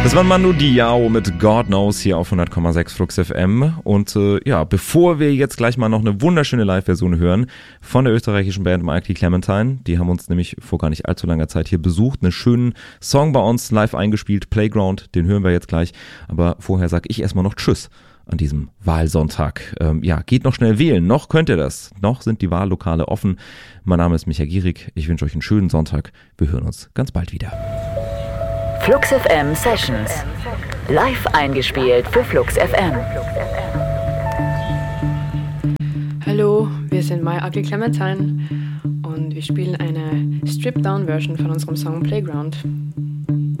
Das war Manu Diao mit God Knows hier auf 100,6 Flux FM. Und bevor wir jetzt gleich mal noch eine wunderschöne Live-Version hören von der österreichischen Band Mighty Clementine, die haben uns nämlich vor gar nicht allzu langer Zeit hier besucht, einen schönen Song bei uns live eingespielt, Playground, den hören wir jetzt gleich. Aber vorher sage ich erstmal noch Tschüss an diesem Wahlsonntag. Geht noch schnell wählen, noch könnt ihr das. Noch sind die Wahllokale offen. Mein Name ist Micha Gierig, ich wünsche euch einen schönen Sonntag. Wir hören uns ganz bald wieder. Flux FM Sessions. Live eingespielt für Flux FM. Hallo, wir sind My Ugly Clementine und wir spielen eine Stripped-Down-Version von unserem Song Playground.